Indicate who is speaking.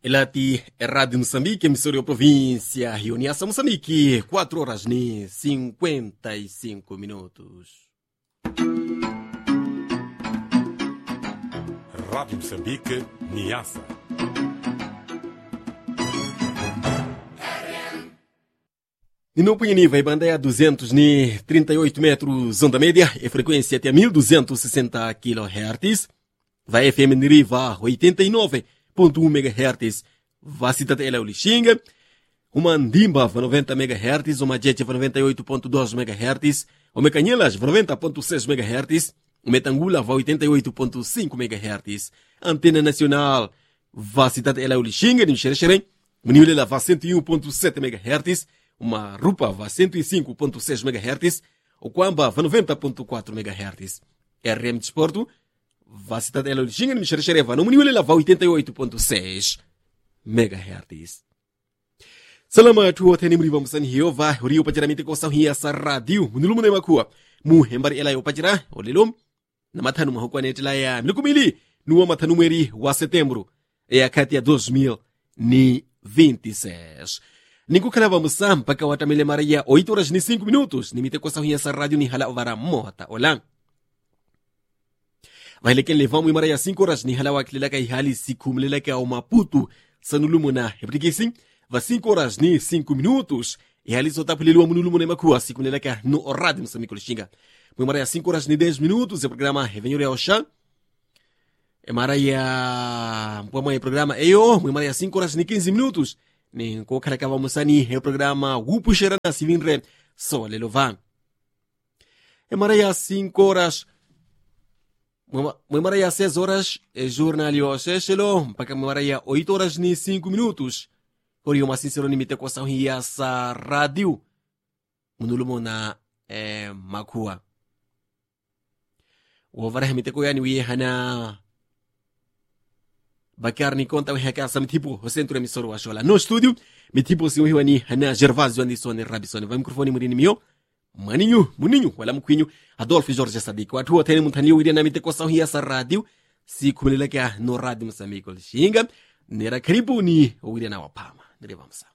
Speaker 1: Elati é Rádio Moçambique, emissora da província Rioniassa Moçambique, 4 horas e 55 minutos.
Speaker 2: Rádio Moçambique, Niassa.
Speaker 1: E no Punhani vai bandeia 238 metros onda média e frequência até 1260 kHz. Vai FM Niriva 89.1 MHz. Vai cidade ela Lixinga. Uma Ndimba 90 MHz, uma Jete 98.2 MHz, uma Canhelas 90.6 MHz, uma Tangula 88.5 MHz. Antena Nacional vai cidade ela Lixinga, no Xerexerém. Maniulela vai 101.7 MHz. Uma Rupa va 105.6 MHz, o Quamba va 90.4 MHz. RM Desporto va cidade ela Lixinga no Xerexereva no Maniulela va 88.6 MHz. Salama tu oteni mriva msani hiyo va uriyo pajiramite ko sahia sa radio munulu mune makua mu hembari ela yo pajira olilom na matanu mahokwane tilaya milukumili nuwa matanu mweri wa setembro e kati ya 2026. Nikukala vamos mpaka watamile maria 8 horas ni 5 minutos nimite kwa sahia sa radio ni hala ovara mota olang. Vaileken levamos maria 5 horas ni hala wakilaka ihali sikumleleka o Maputo sanulumo na hebrikisi va 5 horas ni 5 minutos ihali sotapulilwa munulumo na makua sikumleleka no radio Moçambique Lixinga. Maria 5 horas ni 10 minutos e programa Revenhore ao Chá. E maria mpoma e programa eyo maria 5 horas ni 15 minutos. Ni kukalaka musani e programa Wupuxera na Sivinre Sole Lovan. E maria 5 horas. Maria 6 horas e jornalio Sechelo, mpaka maria 8 horas ni 5 minutos. Orio uma sincero limite kwa sahia sa radio. Munulumo na makua. O varahimite ko yani wi hana Bakar ni conta wihaka sa mitipo o centro emissor wa shola no studio mitipo si wiwani hana Gervasio Anderson Rabison va microfone murini mio muninho wala mkwinyo Adolfo Jorge Sadik watu wote mutani widi na miteko sahia sa radio si kumileleka no radio Moçambique Lixinga nera karibu ni widi na wapama ndirivamsa